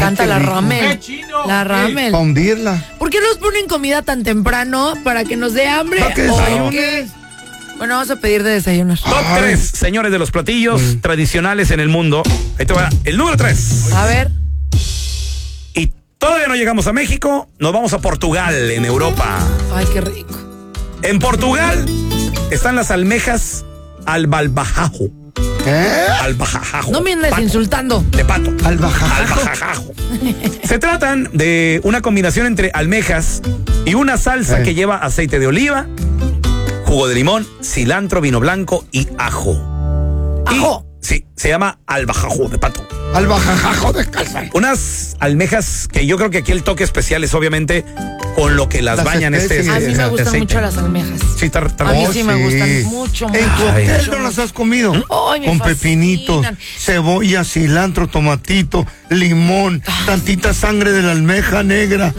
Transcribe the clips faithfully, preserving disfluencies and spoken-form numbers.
encanta la ramen. La ramen. Para hundirla. ¿Por qué nos ponen comida tan temprano? ¿Para que nos dé hambre? ¿Para que ¿O desayunes? qué? Bueno, vamos a pedir de desayunar. Top tres, señores, de los platillos mm. tradicionales en el mundo. Ahí te va el número tres. A ver. Y todavía no llegamos a México, nos vamos a Portugal, en Europa. Ay, qué rico. En Portugal están las almejas albalbajajo. ¿Qué? Albajajo. No me andes pato. insultando. De pato. Albajajo. Albajajo. Se tratan de una combinación entre almejas y una salsa eh. que lleva aceite de oliva, jugo de limón, cilantro, vino blanco y ajo. ¿Ajo? Y, sí, se llama albajajo de pato. Albajajo de casa. Unas almejas que yo creo que aquí el toque especial es obviamente con lo que las, Las bañan este, especies. este A mí me gustan aceite. mucho las almejas. Sí, tar, tar, A mí Oh, sí me gustan mucho, mucho. ¿En tu Ay. hotel no las has comido? Ay, me Con fascinan. pepinitos, cebolla, cilantro, tomatito, limón, tantita sangre de la almeja negra.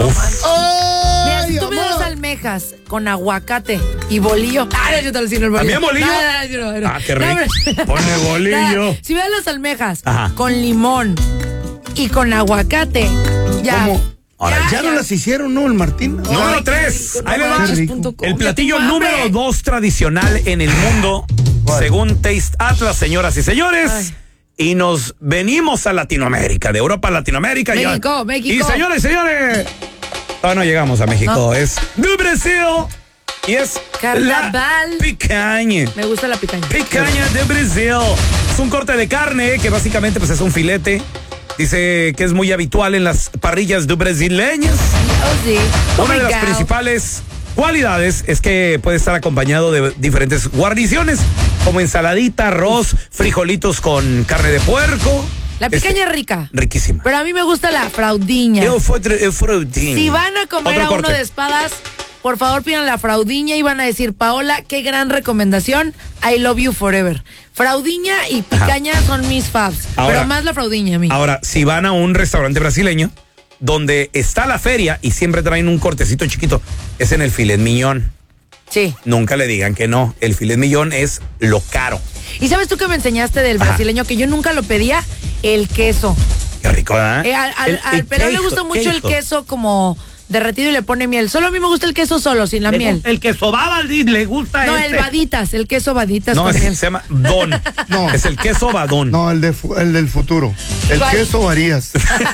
Mira, si tú me das almejas con aguacate y bolillo. Ah, no, yo te lo sirvo el bolillo. ¿También bolillo? No, no, no, no, no. Ah, qué rico. No, Ponle bolillo. no, si me das las almejas Ajá. con limón y con aguacate, ya. ¿Cómo? Ahora, ya no las hicieron, ¿no, el Martín? Número Ay, tres. qué rico, Ahí le no va. manches, Qué rico. punto com. El Ya platillo tengo hambre. número dos tradicional en el mundo, ¿Cuál? según Taste Atlas, señoras y señores. Ay. Y nos venimos a Latinoamérica, de Europa a Latinoamérica. ya. México, México. Y señores, señores, todavía no llegamos a México. No. Es de Brasil y es Carnaval. la picaña. Me gusta la picaña. Picaña de Brasil. Es un corte de carne que básicamente pues es un filete. Dice que es muy habitual en las parrillas de brasileñas. Oh, sí. Oh, Una my de las God. principales cualidades es que puede estar acompañado de diferentes guarniciones, como ensaladita, arroz, frijolitos con carne de puerco. La picaña Este, es rica. Riquísima. Pero a mí me gusta la fraudiña. El fue- el frutín. Si van a comer Otro a uno corte. de espadas, por favor pidan la fraudiña y van a decir, Paola, qué gran recomendación, I love you forever. Fraudiña y picaña son mis faves, Ahora- pero más la fraudiña a mí. Ahora, si van a un restaurante brasileño, donde está la feria y siempre traen un cortecito chiquito, es en el filet mignon. Sí. Nunca le digan que no. El filet mignon es lo caro. ¿Y sabes tú que me enseñaste del Ajá. brasileño que yo nunca lo pedía? El queso. Qué rico, ¿verdad? Eh, al al, El- al el pelado le queso, gusta mucho el queso. queso como derretido y le pone miel. Solo a mí me gusta el queso solo, sin la Le miel. gusta- El que sobaba le gusta No, este. el vaditas, el queso vaditas No, con es- miel. se llama don. No. Es el queso badón. No, el, de fu- el del futuro. El ¿Cuál? queso varías.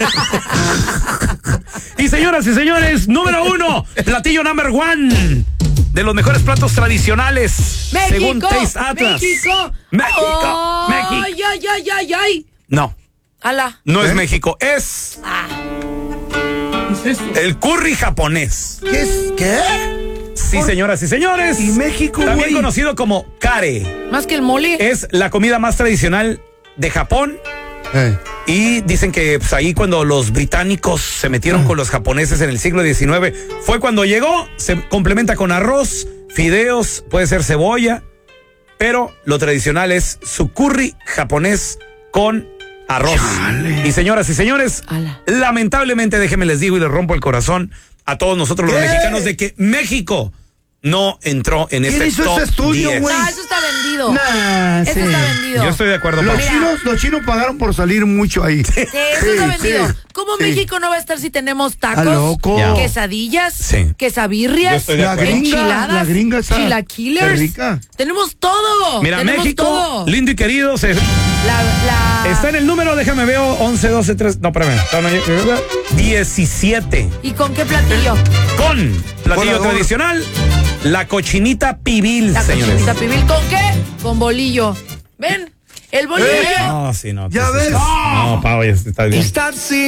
Y señoras y señores, número uno, platillo number one de los mejores platos tradicionales. México, según Taste Atlas. México, México, Oh, México. Ay, ay, ay, ay, ay. No, Ala. no es ¿Eh? México, es ¿Qué es esto? el curry japonés. ¿Qué es? ¿Qué? Sí, señoras y señores. ¿Y México, también güey? conocido como kare. Más que el mole. Es la comida más tradicional de Japón. Eh. Y dicen que pues, ahí cuando los británicos se metieron con los japoneses en el siglo diecinueve, fue cuando llegó, se complementa con arroz, fideos, puede ser cebolla, pero lo tradicional es su curry japonés con arroz. Chale. Y señoras y señores, Ala. lamentablemente déjenme les digo y les rompo el corazón a todos nosotros los ¿Qué? mexicanos de que México no entró en ¿Quién este hizo top ese estudio, diez. güey? No, eso está vendido. Nah, Eso sí. está vendido. Yo estoy de acuerdo, Los Pau. Mira. chinos, los chinos pagaron por salir mucho ahí. Sí, eso está vendido. sí, ¿Cómo sí. México no va a estar si tenemos Está tacos, loco. Ya. quesadillas, Sí. Yo quesabirrias, estoy de La acuerdo. gringa, enchiladas, la gringa está- chilaquilers? está rica. Tenemos todo. Mira, tenemos México, todo. lindo y querido, se, La, la... está en el número, déjame veo, once, doce, tres, no, espérame, diecisiete. ¿Y con qué platillo? Con platillo Volador. tradicional, la cochinita pibil, La señores. cochinita pibil. ¿Con qué? Con bolillo. ¿Ven? El bolillo. Eh. No, sí, no. Ya pues, ves. No, Pau, ya está bien. Stop seeing